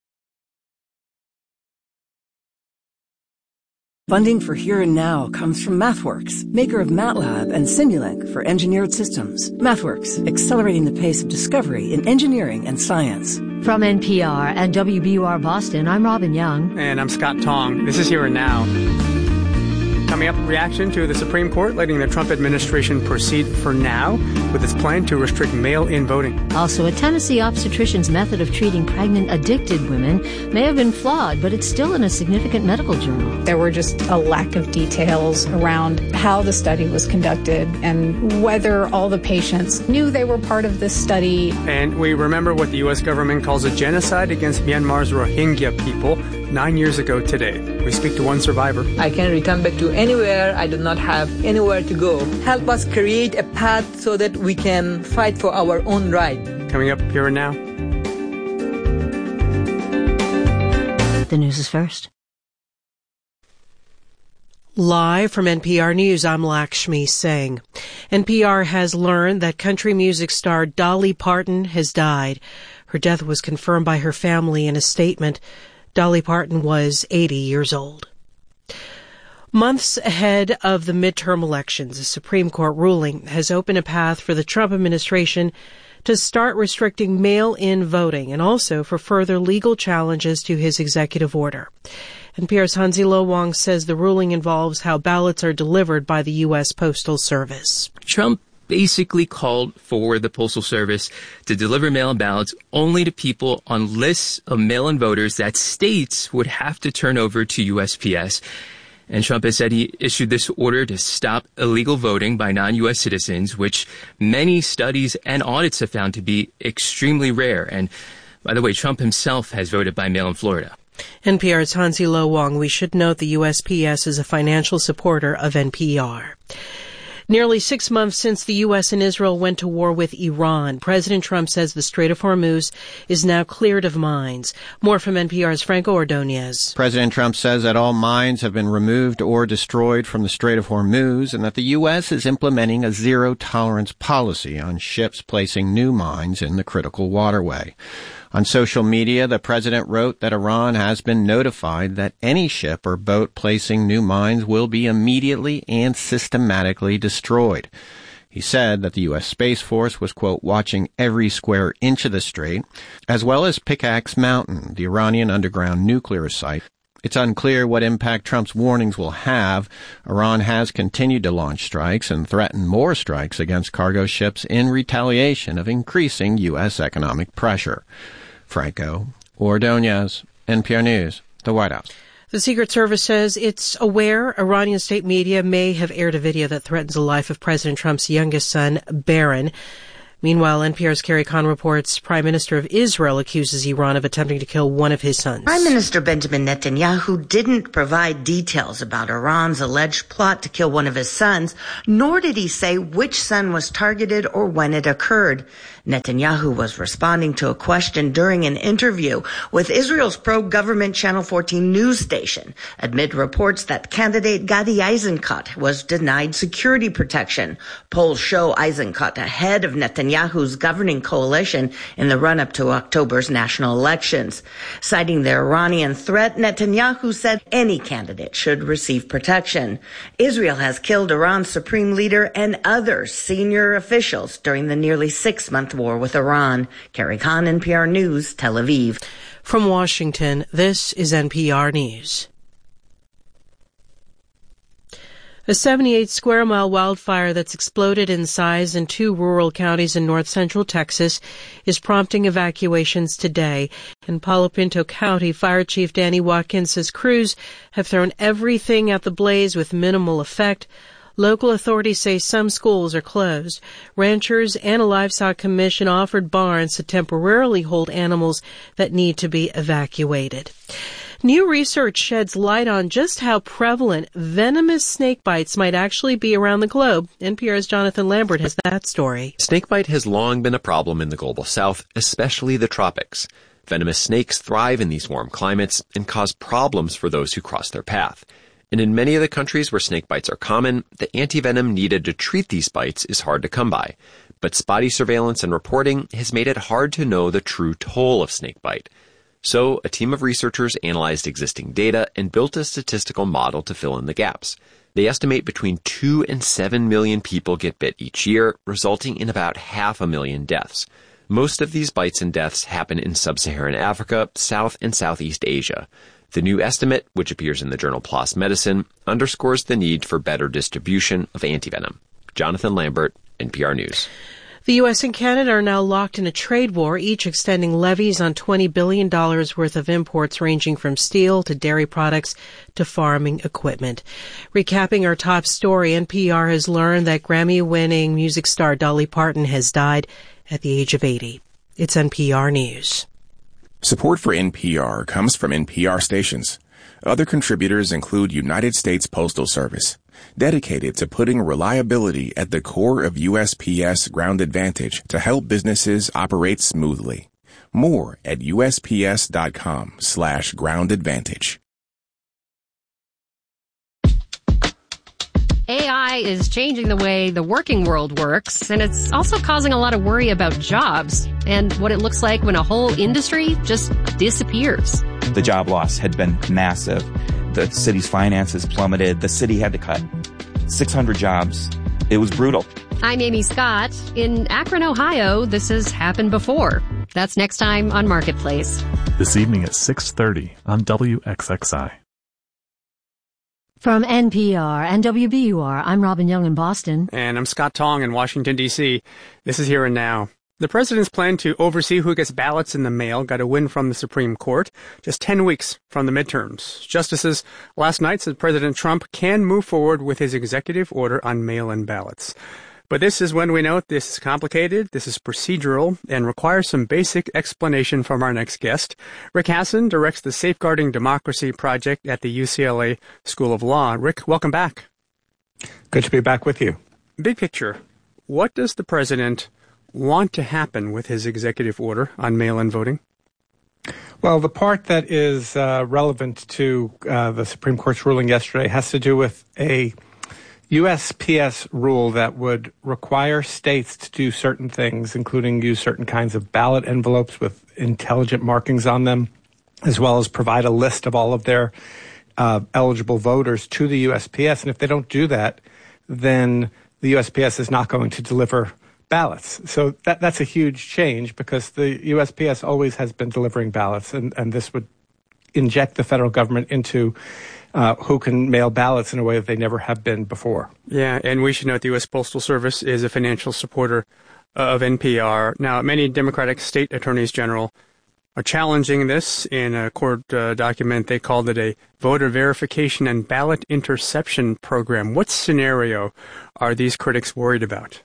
Funding for Here and Now comes from MathWorks, maker of MATLAB and Simulink for engineered systems. MathWorks, accelerating the pace of discovery in engineering and science. From N P R and W B U R Boston, I'm Robin Young. And I'm Scott Tong. This is Here and Now. Coming up, reaction to the Supreme Court letting the Trump administration proceed for now with its plan to restrict mail-in voting. Also, a Tennessee obstetrician's method of treating pregnant, addicted women may have been flawed, but it's still in a significant medical journal. There were just a lack of details around how the study was conducted and whether all the patients knew they were part of this study. And we remember what the U S government calls a genocide against Myanmar's Rohingya people nine years ago today. We speak to one survivor. I can return back to anywhere. I do not have anywhere to go. Help us create a path so that we can fight for our own right. Coming up Here and Now. The news is first. Live from N P R News, I'm Lakshmi Singh. N P R has learned that country music star Dolly Parton has died. Her death was confirmed by her family in a statement. Dolly Parton was eighty years old. Months ahead of the midterm elections, a Supreme Court ruling has opened a path for the Trump administration to start restricting mail-in voting and also for further legal challenges to his executive order. N P R's Hansi Lo Wang says the ruling involves how ballots are delivered by the U S Postal Service. Trump basically called for the Postal Service to deliver mail-in ballots only to people on lists of mail-in voters that states would have to turn over to U S P S. And Trump has said he issued this order to stop illegal voting by non-U S citizens, which many studies and audits have found to be extremely rare. And by the way, Trump himself has voted by mail in Florida. N P R's Hansi Lo Wong. We should note the U S P S is a financial supporter of N P R. Nearly six months since the U S and Israel went to war with Iran, President Trump says the Strait of Hormuz is now cleared of mines. More from N P R's Franco Ordonez. President Trump says that all mines have been removed or destroyed from the Strait of Hormuz and that the U S is implementing a zero-tolerance policy on ships placing new mines in the critical waterway. On social media, the president wrote that Iran has been notified that any ship or boat placing new mines will be immediately and systematically destroyed. He said that the U S. Space Force was, quote, watching every square inch of the strait, as well as Pickaxe Mountain, the Iranian underground nuclear site. It's unclear what impact Trump's warnings will have. Iran has continued to launch strikes and threaten more strikes against cargo ships in retaliation of increasing U S economic pressure. Franco Ordonez, N P R News, the White House. The Secret Service says it's aware Iranian state media may have aired a video that threatens the life of President Trump's youngest son, Barron. Meanwhile, N P R's Carrie Kahn reports Prime Minister of Israel accuses Iran of attempting to kill one of his sons. Prime Minister Benjamin Netanyahu didn't provide details about Iran's alleged plot to kill one of his sons, nor did he say which son was targeted or when it occurred. Netanyahu was responding to a question during an interview with Israel's pro-government Channel fourteen news station amid reports that candidate Gadi Eisenkot was denied security protection. Polls show Eisenkot ahead of Netanyahu's governing coalition in the run-up to October's national elections. Citing the Iranian threat, Netanyahu said any candidate should receive protection. Israel has killed Iran's supreme leader and other senior officials during the nearly six-month war with Iran. Carrie Kahn, N P R News, Tel Aviv. From Washington, this is N P R News. A seventy-eight square mile wildfire that's exploded in size in two rural counties in north central Texas is prompting evacuations today. In Palo Pinto County, Fire Chief Danny Watkins says crews have thrown everything at the blaze with minimal effect. Local authorities say some schools are closed. Ranchers and a livestock commission offered barns to temporarily hold animals that need to be evacuated. New research sheds light on just how prevalent venomous snake bites might actually be around the globe. N P R's Jonathan Lambert has that story. Snakebite has long been a problem in the global south, especially the tropics. Venomous snakes thrive in these warm climates and cause problems for those who cross their path. And in many of the countries where snake bites are common, the antivenom needed to treat these bites is hard to come by. But spotty surveillance and reporting has made it hard to know the true toll of snakebite. So, a team of researchers analyzed existing data and built a statistical model to fill in the gaps. They estimate between two and seven million people get bit each year, resulting in about half a million deaths. Most of these bites and deaths happen in sub-Saharan Africa, South and Southeast Asia. The new estimate, which appears in the journal PLOS Medicine, underscores the need for better distribution of antivenom. Jonathan Lambert, N P R News. The U S and Canada are now locked in a trade war, each extending levies on twenty billion dollars worth of imports ranging from steel to dairy products to farming equipment. Recapping our top story, N P R has learned that Grammy-winning music star Dolly Parton has died at the age of eighty. It's N P R News. Support for N P R comes from N P R stations. Other contributors include United States Postal Service, dedicated to putting reliability at the core of U S P S Ground Advantage to help businesses operate smoothly. More at U S P S dot com slash ground advantage. A I is changing the way the working world works, and it's also causing a lot of worry about jobs and what it looks like when a whole industry just disappears. The job loss had been massive. The city's finances plummeted. The city had to cut six hundred jobs. It was brutal. I'm Amy Scott. In Akron, Ohio, this has happened before. That's next time on Marketplace. This evening at six thirty on W X X I. From N P R and W B U R, I'm Robin Young in Boston. And I'm Scott Tong in Washington, D C This is Here and Now. The president's plan to oversee who gets ballots in the mail got a win from the Supreme Court just ten weeks from the midterms. Justices last night said President Trump can move forward with his executive order on mail-in ballots. But this is when we know this is complicated, this is procedural, and requires some basic explanation from our next guest. Rick Hasen directs the Safeguarding Democracy Project at the U C L A School of Law. Rick, welcome back. Good to be back with you. Big picture, what does the president want to happen with his executive order on mail-in voting? Well, the part that is uh, relevant to uh, the Supreme Court's ruling yesterday has to do with a U S P S rule that would require states to do certain things, including use certain kinds of ballot envelopes with intelligent markings on them, as well as provide a list of all of their uh, eligible voters to the U S P S. And if they don't do that, then the U S P S is not going to deliver ballots. So that that's a huge change because the U S P S always has been delivering ballots, and, and this would inject the federal government into uh, who can mail ballots in a way that they never have been before. Yeah, and we should note the U S Postal Service is a financial supporter of N P R. Now, many Democratic state attorneys general are challenging this. In a court uh, document, they called it a voter verification and ballot interception program. What scenario are these critics worried about?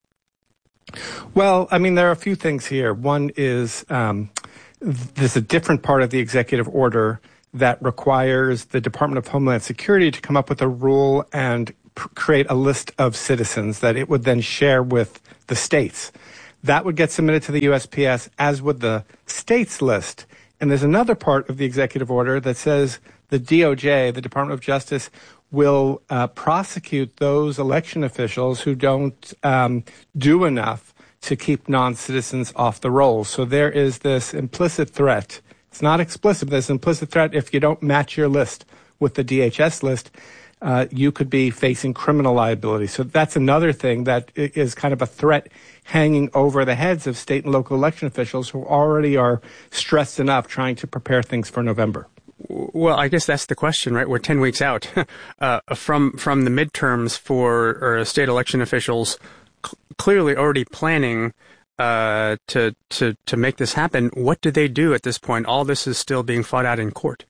Well, I mean, there are a few things here. One is um, there's a different part of the executive order that requires the Department of Homeland Security to come up with a rule and pr- create a list of citizens that it would then share with the states. That would get submitted to the U S P S, as would the states list. And there's another part of the executive order that says the D O J, the Department of Justice, will uh, prosecute those election officials who don't um, do enough to keep non-citizens off the rolls. So there is this implicit threat. It's not explicit, but there's an implicit threat. If you don't match your list with the D H S list, uh, you could be facing criminal liability. So that's another thing that is kind of a threat hanging over the heads of state and local election officials who already are stressed enough trying to prepare things for November. Well, I guess that's the question, right? We're ten weeks out uh, from from the midterms for or state election officials cl- clearly already planning uh, to to to make this happen. What do they do at this point? All this is still being fought out in court.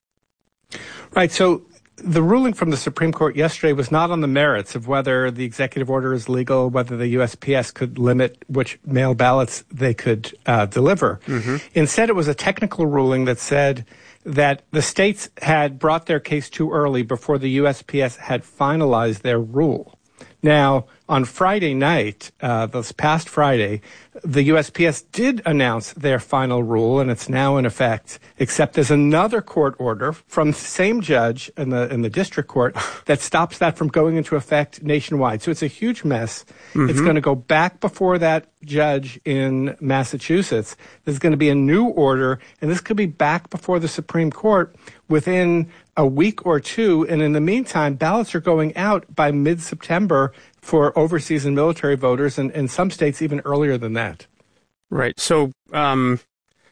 Right. So the ruling from the Supreme Court yesterday was not on the merits of whether the executive order is legal, whether the U S P S could limit which mail ballots they could uh, deliver. Mm-hmm. Instead, it was a technical ruling that said that the states had brought their case too early before the U S P S had finalized their rule. Now, on Friday night, uh, this past Friday, the U S P S did announce their final rule, and it's now in effect, except there's another court order from the same judge in the in the district court that stops that from going into effect nationwide. So it's a huge mess. Mm-hmm. It's going to go back before that judge in Massachusetts. There's going to be a new order, and this could be back before the Supreme Court within a week or two. And in the meantime, ballots are going out by mid-September for overseas and military voters, and in some states even earlier than that. Right. So, um,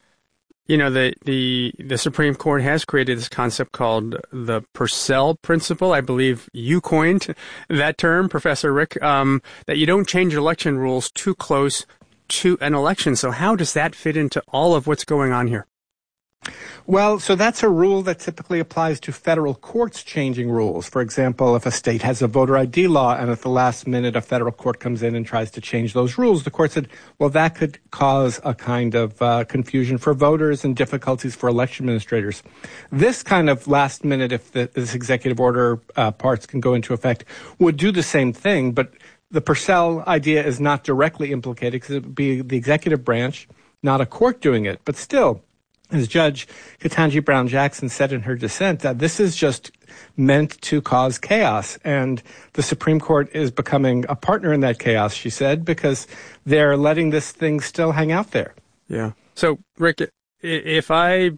you know, the, the the Supreme Court has created this concept called the Purcell Principle. I believe you coined that term, Professor Rick, um, that you don't change election rules too close to an election. So how does that fit into all of what's going on here? Well, so that's a rule that typically applies to federal courts changing rules. For example, if a state has a voter I D law and at the last minute a federal court comes in and tries to change those rules, the court said, well, that could cause a kind of uh, confusion for voters and difficulties for election administrators. This kind of last minute, if the, this executive order uh, parts can go into effect, would do the same thing, but the Purcell idea is not directly implicated because it would be the executive branch, not a court doing it. But still, as Judge Ketanji Brown Jackson said in her dissent, that this is just meant to cause chaos. And the Supreme Court is becoming a partner in that chaos, she said, because they're letting this thing still hang out there. Yeah. So, Rick, if I,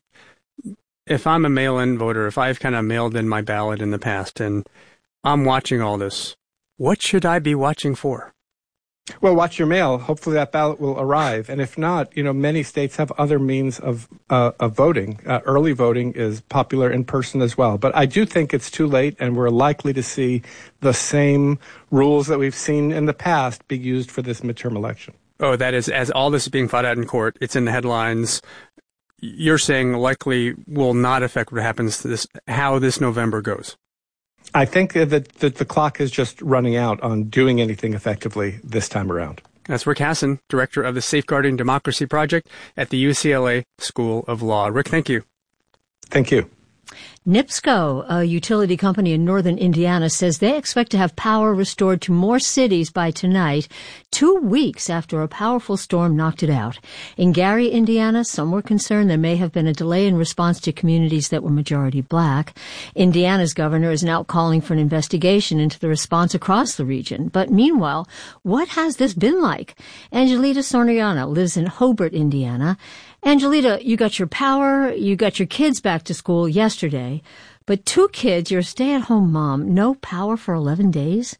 if I'm a mail-in voter, if I've kind of mailed in my ballot in the past and I'm watching all this, what should I be watching for? Well, watch your mail. Hopefully that ballot will arrive. And if not, you know, many states have other means of uh, of voting. Uh, early voting is popular in person as well. But I do think it's too late, and we're likely to see the same rules that we've seen in the past be used for this midterm election. Oh, that is, as all this is being fought out in court, it's in the headlines. You're saying likely will not affect what happens to this, how this November goes. I think that, that the clock is just running out on doing anything effectively this time around. That's Rick Hasen, director of the Safeguarding Democracy Project at the U C L A School of Law. Rick, thank you. Thank you. NIPSCO, a utility company in northern Indiana, says they expect to have power restored to more cities by tonight, two weeks after a powerful storm knocked it out. In Gary, Indiana, some were concerned there may have been a delay in response to communities that were majority black. Indiana's governor is now calling for an investigation into the response across the region. But meanwhile, what has this been like? Angelita Soriano lives in Hobart, Indiana. Angelita, you got your power, you got your kids back to school yesterday, but two kids, you're a stay-at-home mom, no power for eleven days?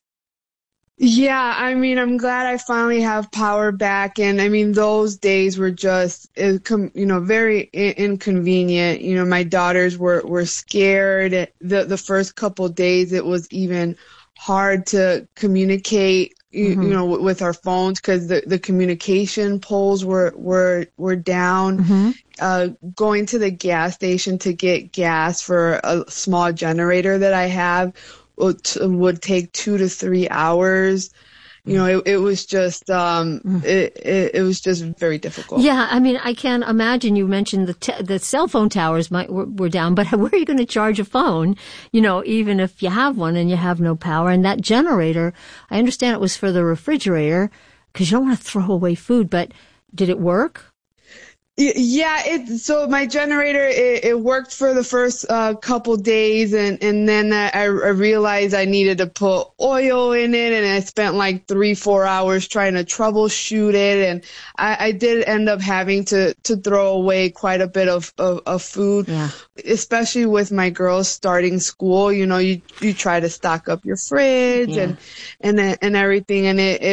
Yeah, I mean, I'm glad I finally have power back, and I mean, those days were just, you know, very inconvenient. You know, my daughters were, were scared. The, the first couple of days, it was even hard to communicate. You, mm-hmm. you know, with our phones, because the, the communication poles were, were, were down. Mm-hmm. Uh, going to the gas station to get gas for a small generator that I have would, would take two to three hours. You know, it, it was just, um, mm. it, it, it was just very difficult. Yeah, I mean, I can't imagine. You mentioned the t- the cell phone towers might were, were down, but where are you going to charge a phone? You know, even if you have one and you have no power. And that generator, I understand it was for the refrigerator because you don't want to throw away food. But did it work? Yeah, it, so my generator, it, it worked for the first uh, couple days, and, and then I, I realized I needed to put oil in it, and I spent like three, four hours trying to troubleshoot it, and I, I did end up having to, to throw away quite a bit of, of, of food, yeah. Especially with my girls starting school. You know, you, you try to stock up your fridge yeah. and, and, and everything, and it, it